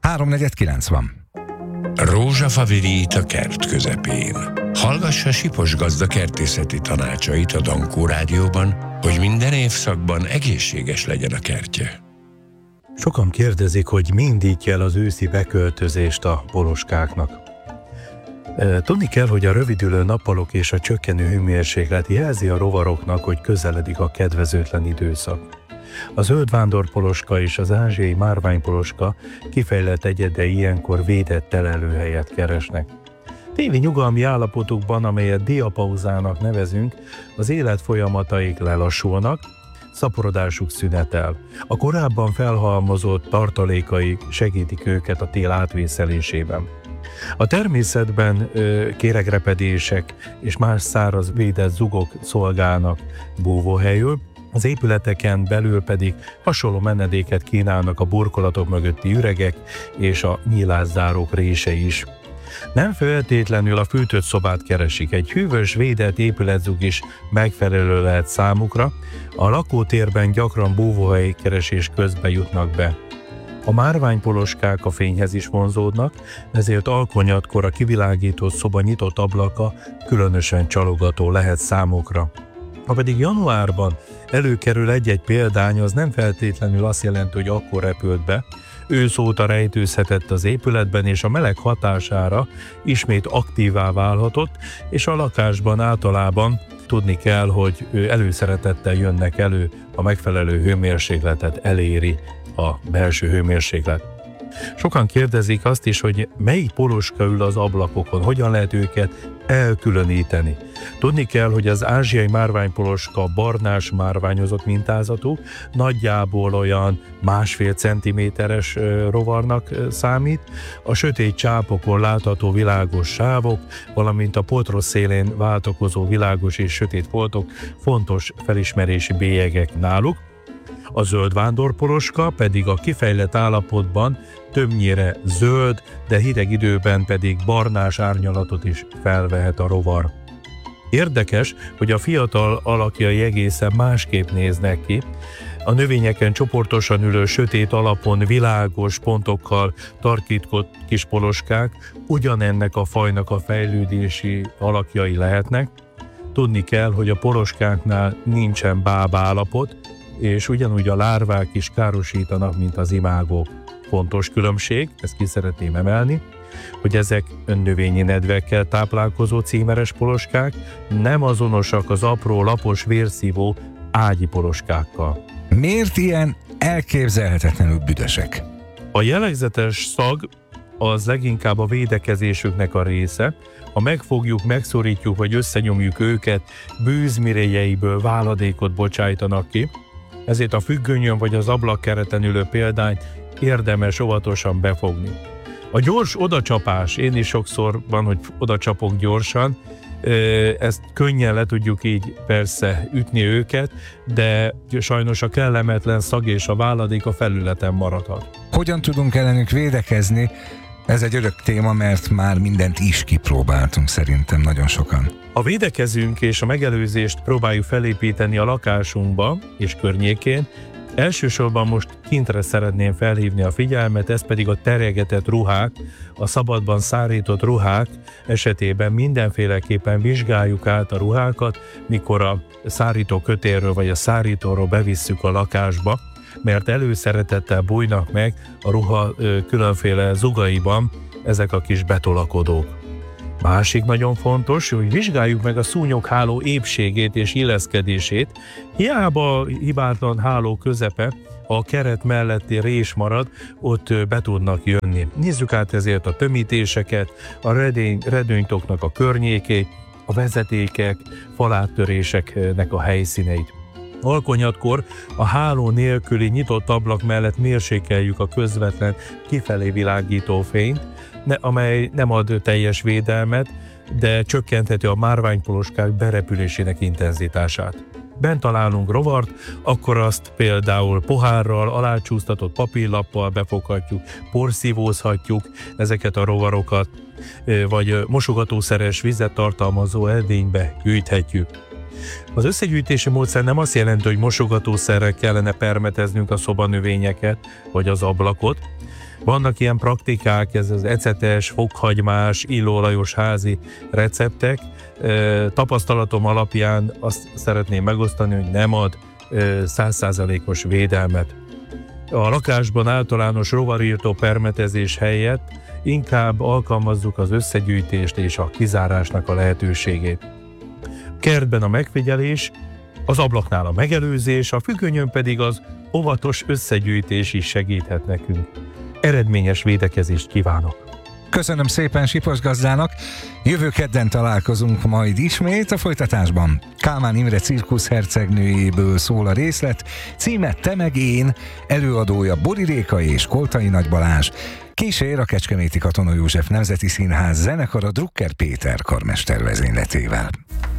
3:49 van. Rózsafa virít a kert közepén. Hallgassa Sipos gazda kertészeti tanácsait a Dankó Rádióban, hogy minden évszakban egészséges legyen a kertje. Sokan kérdezik, hogy mi indítja el az őszi beköltözést a poloskáknak. Tudni kell, hogy a rövidülő nappalok és a csökkenő hőmérséklet jelzi a rovaroknak, hogy közeledik a kedvezőtlen időszak. A zöld vándorpoloska és az ázsiai márványpoloska kifejlett egyedei ilyenkor védett telelőhelyet keresnek. Téli nyugalmi állapotukban, amelyet diapauzának nevezünk, az élet folyamataik lelassulnak, szaporodásuk szünetel. A korábban felhalmozott tartalékaik segítik őket a tél átvészelésében. A természetben kéregrepedések és más száraz védett zugok szolgálnak búvóhelyül, az épületeken belül pedig hasonló menedéket kínálnak a burkolatok mögötti üregek és a nyílászárók rései is. Nem feltétlenül a fűtött szobát keresik, egy hűvös, védett épületzug is megfelelő lehet számukra, a lakótérben gyakran búvóhely keresés közben jutnak be. A márványpoloskák a fényhez is vonzódnak, ezért alkonyatkor a kivilágított szoba nyitott ablaka különösen csalogató lehet számukra. Ha pedig januárban előkerül egy-egy példány, az nem feltétlenül azt jelenti, hogy akkor repült be, ősz óta rejtőzhetett az épületben, és a meleg hatására ismét aktívá válhatott, és a lakásban általában tudni kell, hogy előszeretettel jönnek elő, a megfelelő hőmérsékletet eléri a belső hőmérséklet. Sokan kérdezik azt is, hogy melyik poloska ül az ablakokon, hogyan lehet őket elkülöníteni. Tudni kell, hogy az ázsiai márványpoloska barnás márványozott mintázatú, nagyjából olyan 1,5 centiméteres rovarnak számít. A sötét csápokon látható világos sávok, valamint a potrosz szélén váltakozó világos és sötét foltok fontos felismerési bélyegek náluk. A zöld vándorpoloska pedig a kifejlett állapotban többnyire zöld, de hideg időben pedig barnás árnyalatot is felvehet a rovar. Érdekes, hogy a fiatal alakjai egészen másképp néznek ki. A növényeken csoportosan ülő sötét alapon világos pontokkal tarkított kis poloskák ugyanennek a fajnak a fejlődési alakjai lehetnek. Tudni kell, hogy a poloskáknál nincsen bábállapot, és ugyanúgy a lárvák is károsítanak, mint az imágók. Fontos különbség, ezt ki szeretném emelni, hogy ezek önnövényi nedvekkel táplálkozó címeres poloskák nem azonosak az apró, lapos, vérszívó ágyi poloskákkal. Miért ilyen elképzelhetetlenül büdösek? A jellegzetes szag az leginkább a védekezésüknek a része. Ha megfogjuk, megszorítjuk vagy összenyomjuk őket, bűzmiréjeiből váladékot bocsájtanak ki, ezért a függönyön vagy az ablakkereten ülő példányt érdemes óvatosan befogni. A gyors odacsapás, én is sokszor van, hogy odacsapok gyorsan, ezt könnyen le tudjuk így persze ütni őket, de sajnos a kellemetlen szag és a váladék a felületen maradhat. Hogyan tudunk ellenük védekezni? Ez egy örök téma, mert már mindent is kipróbáltunk szerintem nagyon sokan. A védekezünk és a megelőzést próbáljuk felépíteni a lakásunkba és környékén. Elsősorban most kintre szeretném felhívni a figyelmet, ez pedig a teregetett ruhák, a szabadban szárított ruhák esetében mindenféleképpen vizsgáljuk át a ruhákat, mikor a szárító kötélről vagy a szárítóról bevisszük a lakásba, mert előszeretettel bújnak meg a ruha különféle zugaiban ezek a kis betolakodók. Másik nagyon fontos, hogy vizsgáljuk meg a szúnyogháló épségét és illeszkedését. Hiába hibátlan háló közepe, ha a keret melletti rés marad, ott be tudnak jönni. Nézzük át ezért a tömítéseket, a redőnytoknak a környékét, a vezetékek, faláttöréseknek a helyszíneit. Alkonyatkor a háló nélküli nyitott ablak mellett mérsékeljük a közvetlen kifelé világító fényt, amely nem ad teljes védelmet, de csökkentheti a márványpoloskák berepülésének intenzitását. Bent találunk rovart, akkor azt például pohárral, alácsúsztatott papírlappal befoghatjuk, porszívózhatjuk ezeket a rovarokat, vagy mosogatószeres vizet tartalmazó edénybe gyűjthetjük. Az összegyűjtési módszer nem azt jelenti, hogy mosogatószerrel kellene permeteznünk a szobanövényeket vagy az ablakot. Vannak ilyen praktikák, ez az ecetes, fokhagymás, illóolajos házi receptek. Tapasztalatom alapján azt szeretném megosztani, hogy nem ad 100%-os védelmet. A lakásban általános rovarírtó permetezés helyett inkább alkalmazzuk az összegyűjtést és a kizárásnak a lehetőségét. Kertben a megfigyelés, az ablaknál a megelőzés, a függönyön pedig az óvatos összegyűjtés is segíthet nekünk. Eredményes védekezést kívánok! Köszönöm szépen Sipos gazdának, jövő kedden találkozunk majd ismét a folytatásban. Kálmán Imre cirkuszhercegnőjéből szól a részlet, címe Te meg én, előadója Bori Réka és Koltai Nagy Balázs, kísér a Kecskeméti Katona József Nemzeti Színház zenekara Drucker Péter karmester vezényletével.